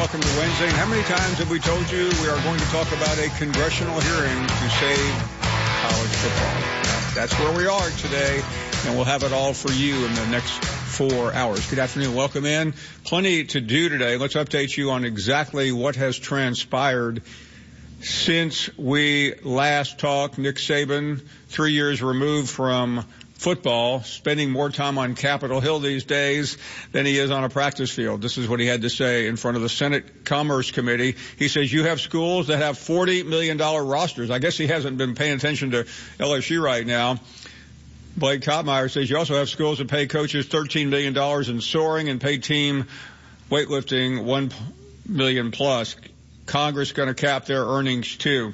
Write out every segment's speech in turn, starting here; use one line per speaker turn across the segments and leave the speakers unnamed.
welcome to Wednesday. And how many times have we told you we are going to talk about a congressional hearing to save college football? That's where we are today, and we'll have it all for you in the next 4 hours. Good afternoon. Welcome in. Plenty to do today. Let's update you on exactly what has transpired since we last talked. Nick Saban, 3 years removed from football, spending more time on Capitol Hill these days than he is on a practice field. This is what he had to say in front of the Senate Commerce Committee. He says, you have schools that have $40 million rosters. I guess he hasn't been paying attention to LSU right now. Blake Kottmeyer says you also have schools that pay coaches $13 million in soaring and pay team weightlifting $1 million plus. Congress going to cap their earnings too.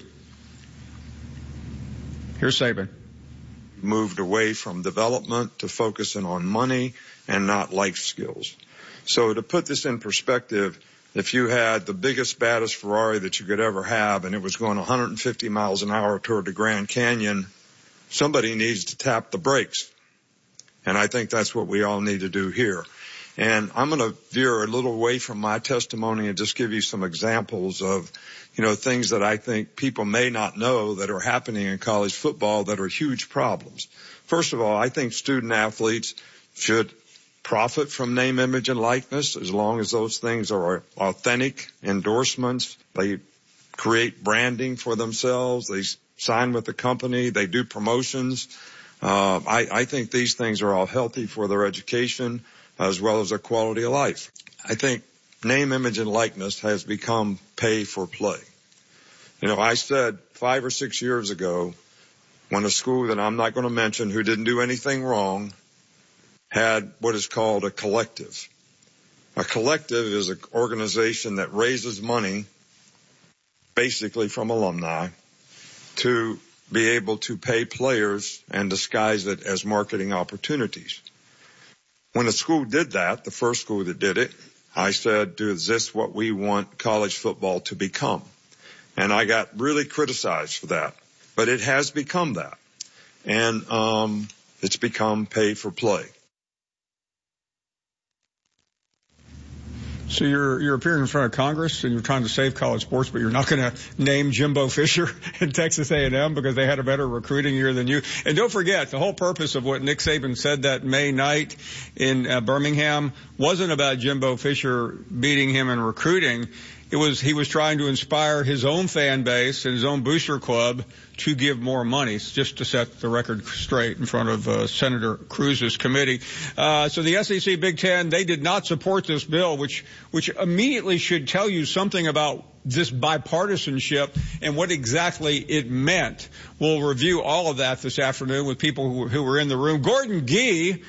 Here's Saban.
Moved away from development to focusing on money and not life skills. So to put this in perspective, if you had the biggest, baddest Ferrari that you could ever have and it was going 150 miles an hour toward the Grand Canyon, somebody needs to tap the brakes. And I think that's what we all need to do here. And I'm going to veer a little away from my testimony and just give you some examples of, things that I think people may not know that are happening in college football that are huge problems. First of all, I think student athletes should profit from name, image, and likeness as long as those things are authentic endorsements. They create branding for themselves. They sign with the company. They do promotions. I think these things are all healthy for their education as well as their quality of life. I think name, image, and likeness has become pay for play. I said 5 or 6 years ago when a school that I'm not going to mention who didn't do anything wrong had what is called a collective. A collective is an organization that raises money basically from alumni to be able to pay players and disguise it as marketing opportunities. When the school did that, the first school that did it, I said, is this what we want college football to become? And I got really criticized for that. But it has become that. And it's become pay for play.
So you're appearing in front of Congress and you're trying to save college sports, but you're not going to name Jimbo Fisher and Texas A&M because they had a better recruiting year than you. And don't forget, the whole purpose of what Nick Saban said that May night in Birmingham wasn't about Jimbo Fisher beating him in recruiting. He was trying to inspire his own fan base and his own booster club to give more money, just to set the record straight in front of Senator Cruz's committee. So the SEC Big Ten, they did not support this bill, which immediately should tell you something about this bipartisanship and what exactly it meant. We'll review all of that this afternoon with people who were in the room. Gordon Gee,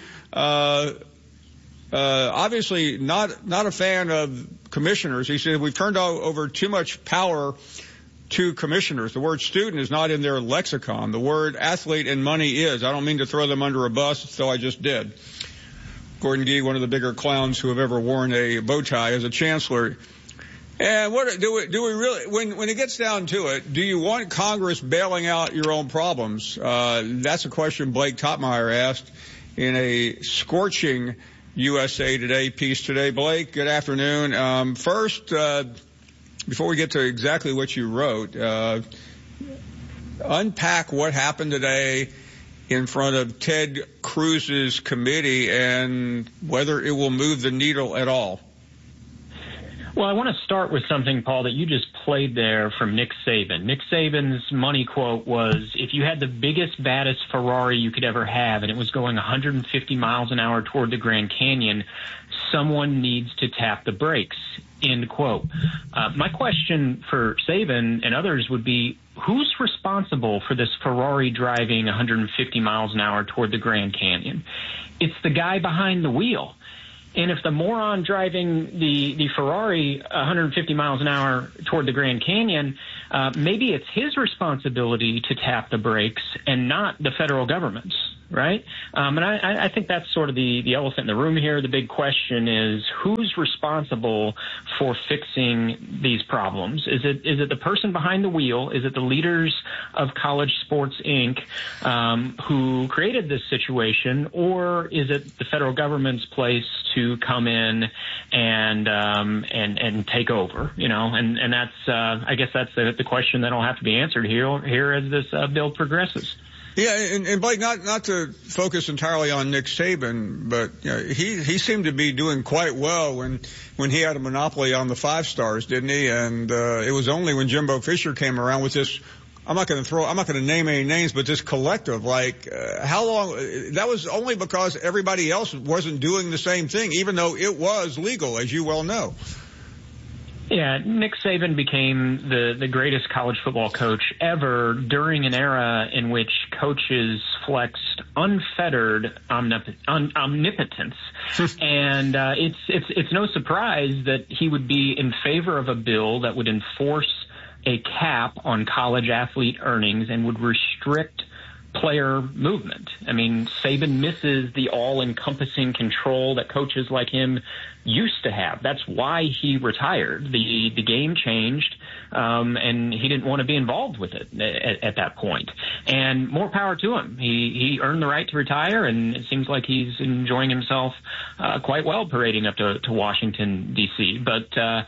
obviously not a fan of commissioners. He said we've turned over too much power to commissioners. The word student is not in their lexicon. The word athlete and money is. I don't mean to throw them under a bus, so I just did. Gordon Gee, one of the bigger clowns who have ever worn a bow tie as a chancellor. And what do we really, when it gets down to it, do you want Congress bailing out your own problems? That's a question Blake Kottmeyer asked in a scorching USA Today piece today. Blake, good afternoon. First, before we get to exactly what you wrote, unpack what happened today in front of Ted Cruz's committee and whether it will move the needle at all.
Well, I want to start with something, Paul, that you just played there from Nick Saban. Nick Saban's money quote was, if you had the biggest, baddest Ferrari you could ever have and it was going 150 miles an hour toward the Grand Canyon, someone needs to tap the brakes, end quote. My question for Saban and others would be, who's responsible for this Ferrari driving 150 miles an hour toward the Grand Canyon? It's the guy behind the wheel. And if the moron driving the Ferrari 150 miles an hour toward the Grand Canyon, maybe it's his responsibility to tap the brakes and not the federal government's. right? And I think that's sort of the elephant in the room here. The big question is who's responsible for fixing these problems? Is it the person behind the wheel? Is it the leaders of College Sports Inc. Who created this situation, or is it the federal government's place to come in and take over? And that's I guess that's the question that'll have to be answered here as this bill progresses.
Yeah, and Blake, not to focus entirely on Nick Saban, but he seemed to be doing quite well when he had a monopoly on the 5 stars, didn't he? And it was only when Jimbo Fisher came around with this. I'm not going to name any names, but this collective, how long? That was only because everybody else wasn't doing the same thing, even though it was legal, as you well know.
Yeah, Nick Saban became the greatest college football coach ever during an era in which coaches flexed unfettered omnipotence. And it's no surprise that he would be in favor of a bill that would enforce a cap on college athlete earnings and would restrict player movement. I mean, Saban misses the all-encompassing control that coaches like him used to have. That's why he retired. The game changed, and he didn't want to be involved with it at that point. And more power to him. He earned the right to retire, and it seems like he's enjoying himself quite well parading up to Washington, D.C. But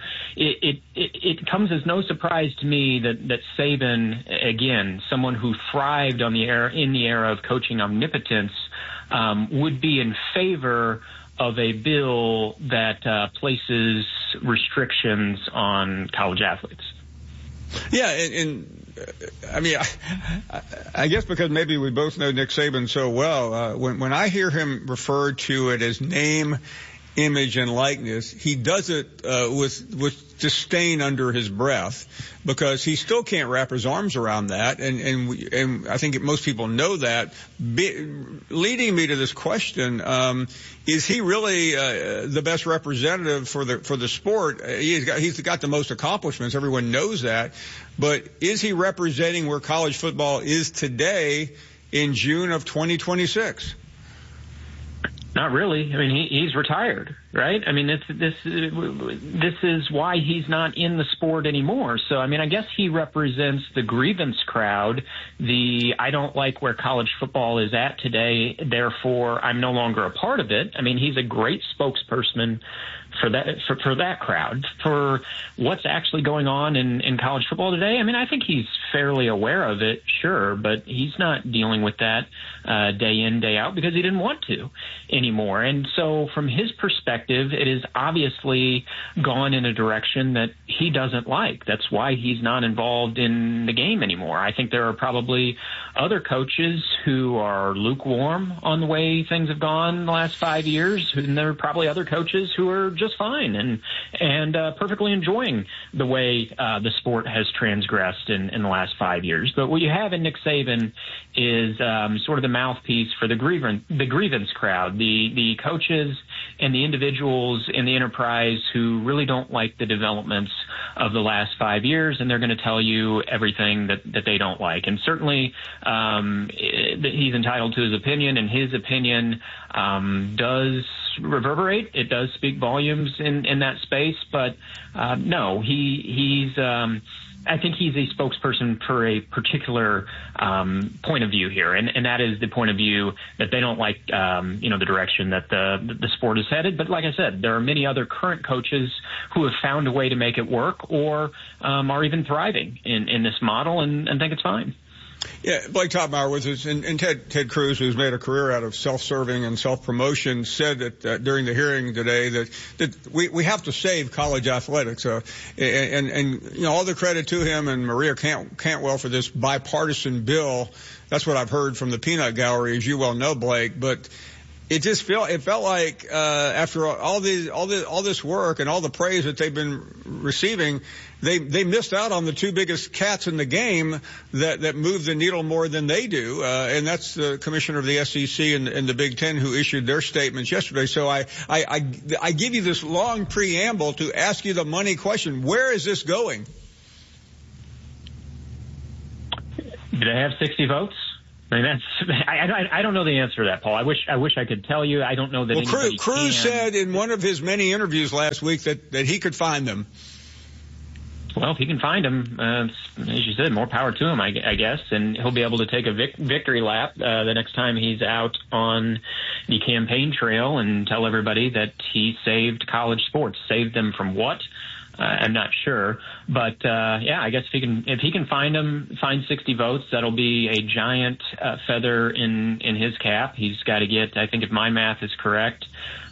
it comes as no surprise to me that Saban, again, someone who thrived in the era of coaching omnipotence, would be in favor of a bill that places restrictions on college athletes.
Yeah, and I mean, I guess because maybe we both know Nick Saban so well, when I hear him refer to it as name, image, and likeness, he does it with disdain under his breath, because he still can't wrap his arms around that, and I think most people know that. Leading me to this question, is he really the best representative for the sport? He's got the most accomplishments. Everyone knows that, but is he representing where college football is today in June of 2026?
Not really. I mean, he's retired, right? I mean, this is why he's not in the sport anymore. So, I mean, I guess he represents the grievance crowd, I don't like where college football is at today, therefore I'm no longer a part of it. I mean, he's a great spokesperson for that crowd. For what's actually going on in college football today, I mean, I think he's fairly aware of it, sure, but he's not dealing with that day in, day out, because he didn't want to anymore. And so from his perspective, it has obviously gone in a direction that he doesn't like. That's why he's not involved in the game anymore. I think there are probably other coaches who are lukewarm on the way things have gone the last 5 years, and there are probably other coaches who are just fine and perfectly enjoying the way the sport has transgressed in the last 5 years. But what you have in Nick Saban is sort of the mouthpiece for the grievance crowd, the coaches and the individuals in the enterprise who really don't like the developments of the last 5 years, and they're going to tell you everything that they don't like. And certainly he's entitled to his opinion, and his opinion does reverberate. It does speak volumes in that space, but no, he's I think he's a spokesperson for a particular point of view here, and that is the point of view that they don't like, the direction that the sport is headed. But like I said, there are many other current coaches who have found a way to make it work, or are even thriving in this model, and think it's fine.
Yeah, Blake Toppmeyer with us, and Ted Cruz, who's made a career out of self-serving and self-promotion, said that during the hearing today that we have to save college athletics. And all the credit to him and Maria Cantwell for this bipartisan bill. That's what I've heard from the peanut gallery, as you well know, Blake. But it felt like after all this work and all the praise that they've been receiving, they missed out on the two biggest cats in the game that move the needle more than they do, and that's the commissioner of the SEC and the Big Ten, who issued their statements yesterday. So I give you this long preamble to ask you the money question: where is this going?
Did I have 60 votes? I mean, I don't know the answer to that, Paul. I wish I could tell you. I don't know that anybody
Cruz
can.
said in one of his many interviews last week that he could find them.
Well, if he can find them, as you said, more power to him, I guess, and he'll be able to take a victory lap the next time he's out on the campaign trail and tell everybody that he saved college sports. Saved them from what? I'm not sure, but yeah, I guess if he can find 60 votes, that'll be a giant feather in his cap. He's got to get, I think, if my math is correct,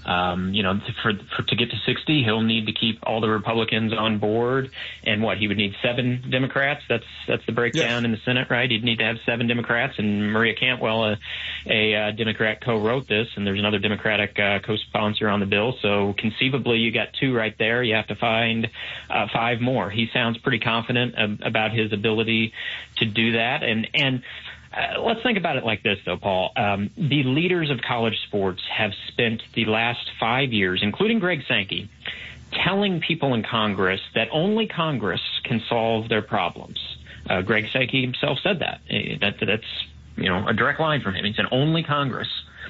to get to 60, he'll need to keep all the Republicans on board. And he would need 7 Democrats. That's the breakdown in the Senate, right? He'd need to have 7 Democrats. And Maria Cantwell, a Democrat, co-wrote this, and there's another Democratic co-sponsor on the bill. So conceivably, you got 2 right there. You have to find 5 more. He sounds pretty confident about his ability to do that. And let's think about it like this, though, Paul. The leaders of college sports have spent the last 5 years, including Greg Sankey, telling people in Congress that only Congress can solve their problems. Greg Sankey himself said that. That's a direct line from him. He said only Congress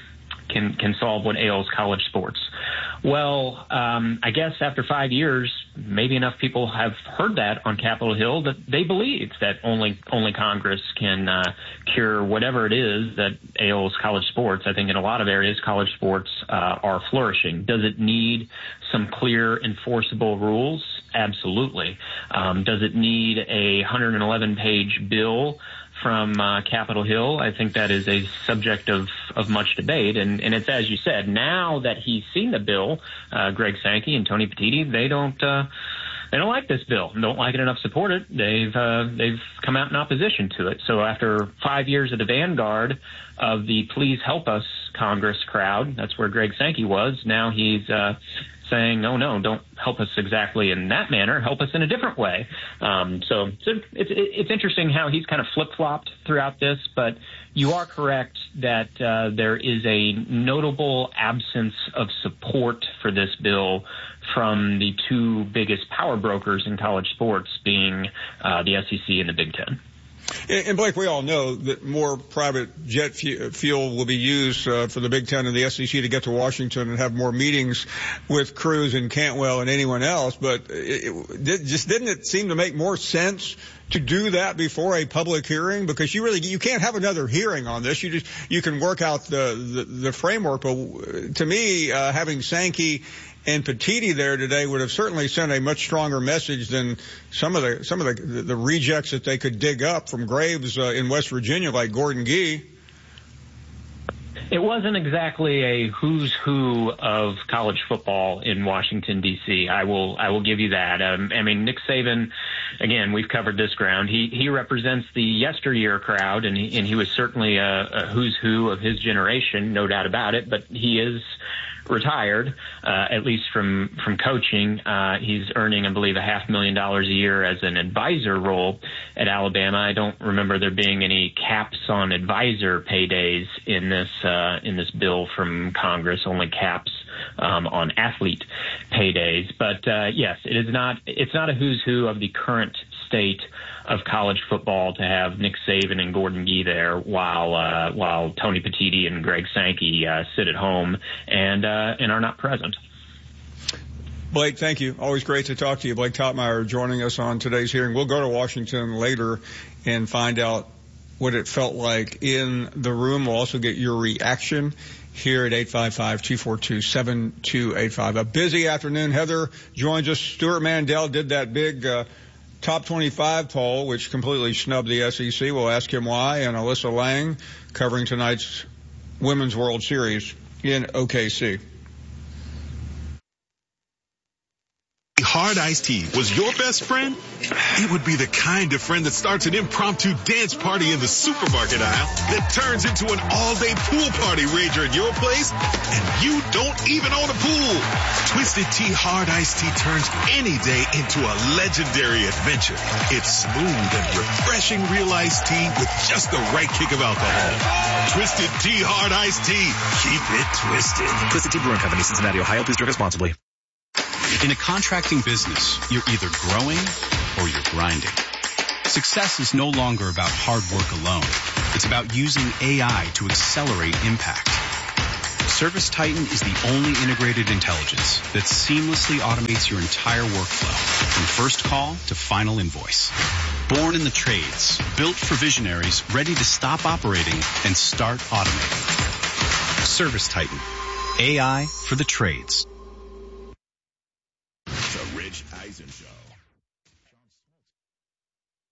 can solve what ails college sports. Well, I guess after 5 years, maybe enough people have heard that on Capitol Hill that they believe that only Congress can cure whatever it is that ails college sports. I think in a lot of areas, college sports are flourishing. Does it need some clear, enforceable rules? Absolutely. Does it need a 111-page bill from Capitol Hill? I think that is a subject of much debate, and it's as you said. Now that he's seen the bill, Greg Sankey and Tony Petitti, they don't like this bill, don't like it enough to support it. They've come out in opposition to it. So after 5 years at the vanguard of the "Please Help Us" Congress crowd, that's where Greg Sankey was. Now he's saying, no, don't help us exactly in that manner. Help us in a different way. So it's interesting how he's kind of flip-flopped throughout this, but you are correct that there is a notable absence of support for this bill from the 2 biggest power brokers in college sports, being the SEC and the Big Ten.
And Blake, we all know that more private jet fuel will be used for the Big Ten and the SEC to get to Washington and have more meetings with Cruz and Cantwell and anyone else. But didn't it seem to make more sense to do that before a public hearing? Because you can't have another hearing on this. You can work out the framework. But to me, having Sankey and Petitti there today would have certainly sent a much stronger message than some of the rejects that they could dig up from graves in West Virginia, like Gordon Gee.
It wasn't exactly a who's who of college football in Washington, D.C. I will give you that. Nick Saban, again, we've covered this ground. He represents the yesteryear crowd, and he was certainly a who's who of his generation, no doubt about it. But he is retired, at least from coaching. He's earning, I believe, $500,000 a year as an advisor role at Alabama. I don't remember there being any caps on advisor paydays in this bill from Congress, only caps on athlete paydays. But yes, it's not a who's who of the current state of college football to have Nick Saban and Gordon Gee there while Tony Petitti and Greg Sankey sit at home and are not present.
Blake, thank you. Always great to talk to you. Blake Toppmeyer joining us on today's hearing. We'll go to Washington later and find out what it felt like in the room. We'll also get your reaction here at 855-242-7285. A busy afternoon. Heather joins us. Stuart Mandel did that big Top 25 poll, which completely snubbed the SEC. We'll ask him why. And Alyssa Lang covering tonight's Women's World Series in OKC.
Hard iced tea was your best friend? It would be the kind of friend that starts an impromptu dance party in the supermarket aisle that turns into an all-day pool party rager at your place, and you don't even own a pool. Twisted Tea Hard Iced Tea turns any day into a legendary adventure. It's smooth and refreshing real iced tea with just the right kick of alcohol. Twisted Tea Hard Iced Tea. Keep it twisted.
Twisted Tea Brewing Company, Cincinnati, Ohio. Please drink responsibly. In a contracting business, you're either growing or you're grinding.
Success is no longer about hard work alone. It's about using AI to accelerate impact. ServiceTitan is the only integrated intelligence that seamlessly automates your entire workflow, from first call to final invoice. Born in the trades, built for visionaries ready to stop operating and start automating. ServiceTitan. AI for the trades.
The Rich Eisen Show.